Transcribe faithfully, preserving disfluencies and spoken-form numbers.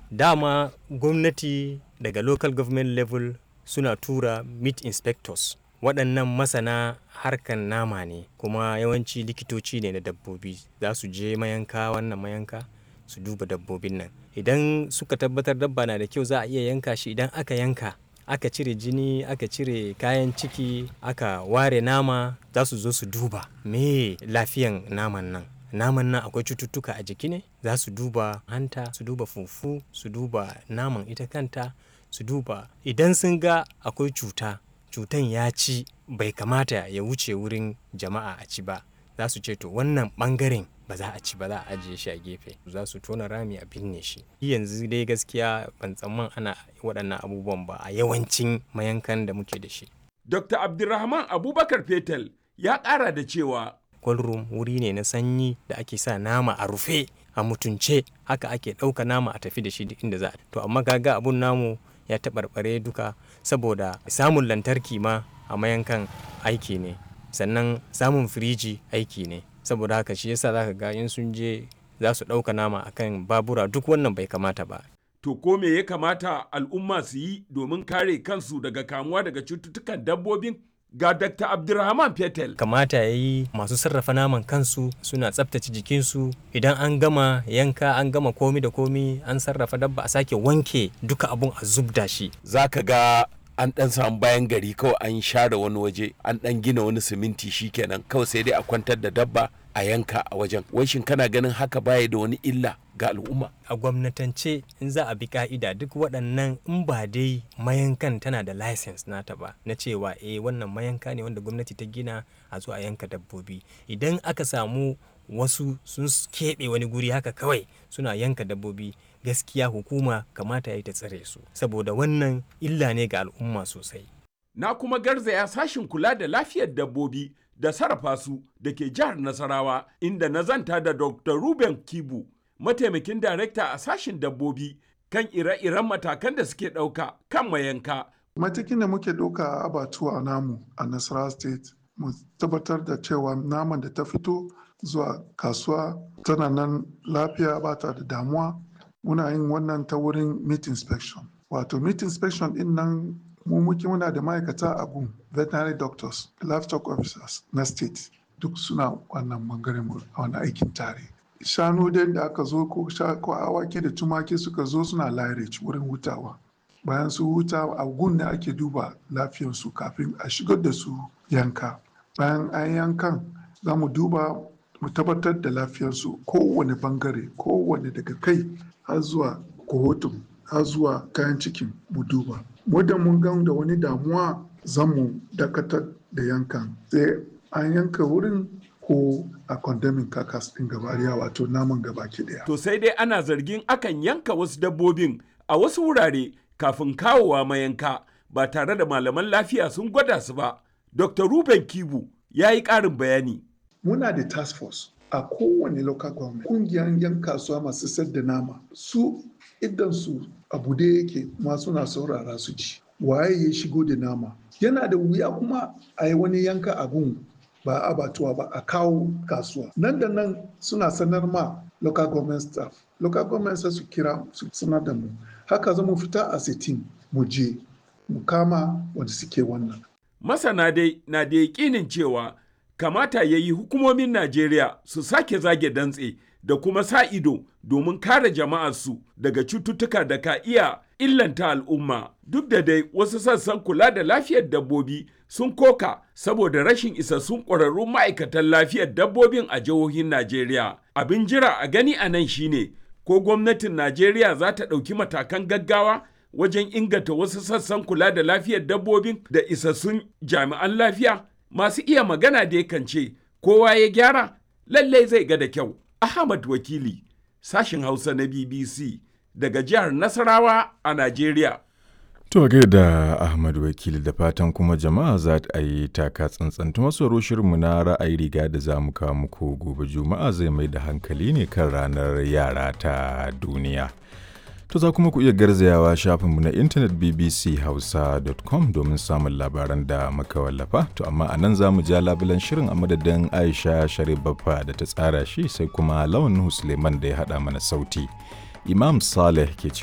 dama gwamnati daga local government level suna tura meat inspectors, waɗannan masana harkan nama ne kuma yawanci likitoci ne na dabbobi, za su je mayanka wannan mayanka su duba dabbobin nan. Idan suka tabbatar dabba na da kyau za a iya yanka shi. Idan aka yanka aka cire jini, aka cire kayan ciki, aka ware nama, za su zo su duba me lafiyan naman nan. Naman nan akwai cututtuka a jiki ne, za su duba hanta, su duba fufu, su duba naman ita kanta, su duba idan sun ga akwai cuta, cutan ya ci bai kamata ya wuce wurin jama'a a ci ba, za su ce to wannan bangaren ba za a ci ba, za a ajiye shi a gefe, za su tona rami a binne shi. Yanzu dai gaskiya ban tsamman ana waɗannan abubuwan ba a yawancin mayankan da muke da shi. Dokta Abdulrahman Abubakar Fetel ya ƙara da cewa cold room wuri ne na sanyi da ake sa nama a rufe a mutunce, haka ake ɗauka nama a tafi da shi duk inda za a. To amma kaga abun namu ya taɓarɓare duka saboda samun lantarki ma a mayankan aiki ne, sannan samun firiji aiki ne, saboda haka shi yasa zaka ga in sun je za su ɗauka nama akan babura, duk wannan bai kamata ba. To ko me ya kamata al'umma su yi domin kare kansu daga kamuwa daga cututtukan dabbobin? Ga Dakta Abdulrahman Fetel. Kamata ya yi masu sarrafa naman kansu suna tsaftace jikinsu, idan an gama yanka an gama komi da komi an sarrafa dabba a sake wanke duka abun a zubda shi. Za ka ga an ɗan samu bayan gari kawai an share wani waje, an ɗan gina wani siminti shikenan kawai sai dai a kwantar da dabba a yanka a wajen. Wai shin kana ganin haka baya da wani illa ga al'umma? A gwamnatance in za a bi ka'ida duk waɗannan in ba dai mayankan tana da license nata ba na cewa eh wannan mayanka ne wanda gwamnati ta gina a zo a yanka dabbobi. Idan aka samu wasu sun keɓe wani guri haka kawai suna yanka dabbobi, gaskiya hukuma kamata ya yi ta tsare su, saboda wannan illa ne ga al'umma sosai. Na kuma garzaya sashin kula da lafiyar dabbobi da sarrafa su da ke jihar Nasarawa, inda na zanta da Dokta Ruben Kibu, mataimakin darekta a sashin dabbobi, kan ire-iren matakan da suke ɗauka kan mayanka. Matakin da muke ɗauka a abatuwa namu a Nasarawa State, mu tabbatar da cewa naman da ta fito zuwa kasuwa tana nan lafiya, ba ta da damuwa. Muna yin wannan ta wurin meat inspection. Wato meat inspection din nan mu muke muna da ma'aikata a gun, veterinary doctors, livestock officers na state, duk suna wannan bangaren a wani aikin tare. Shanu dai da aka zo ko awaki da tumaki suka zo suna lairage wurin hutawa. Bayan su huta a gun da ake duba lafiyarsu kafin a shigar da su yanka. Bayan an yankan za mu duba mu tabbatar da lafiyarsu kowane bangare, kowane daga kai har zuwa kohotun har zuwa kayan cikin mu duba. Muddin mun gan da wani damuwa za mu dakatar da yankan, sai an yanka wurin ko a condemning carcass ɗin gabariya, wato naman gabaki ɗaya. To sai dai ana zargin akan yanka wasu dabbobin a wasu wurare kafin kawowa mayanka ba tare da malaman lafiya sun gwada su ba. Dokta Ruben Kibu ya yi ƙarin bayani. Muna da task force a kowane local government, kungiyar yan kasuwa masu sayar da nama, su idan su a bude yake ma suna saurara su ci waye ya shigo da nama. Yana da wuya kuma a yi wani yanka a gun ba abatuwa ba a kawo kasuwa, nan da nan suna sanar ma local government staff, local government sai su kira su sanar da mu, haka za mu fita a sitin mu je mu kama wanda suke wannan. Masana dai na da yakinin cewa kamata ya yi hukumomin Najeriya su sake zage dantse da kuma sa ido domin kare jama'arsu daga cututtuka da ka iya illanta al'umma. Duk da dai wasu sassan kula da lafiyar dabbobi sun koka saboda rashin isassun ƙwararrun ma'aikatan lafiyar dabbobin a jihohin Najeriya. Abin jira a gani a nan shine ko gwamnatin Najeriya za ta ɗauki matakan gaggawa wajen inganta wasu sassan kula da lafiyar dabbobin da isassun jami'an lafiya. Masu iya magana da yakan ce kowa ya gyara lallai zai ga da kyau. Ahmad Wakili, sashin Hausa na B B C daga jihar Nasarawa a Najeriya. To da Ahmad Wakili, da fatan kuma jama'a za ta yi taka tsantsan. Masu shirinmu na ra'ayi riga da za mu kawo muku gobe Juma'a zai mai da hankali ne kan ranar yara ta duniya. To za kuma ku iya garzayawa shafinmu na intanet b b c hausa dot com domin samun labaran da muka wallafa. To amma a nan za mu ja labulan shirin a madadin Aisha Sharif Baffa da ta tsara shi, sai kuma Lawan Nuhu Suleiman da ya haɗa mana sauti. Imam Saleh ke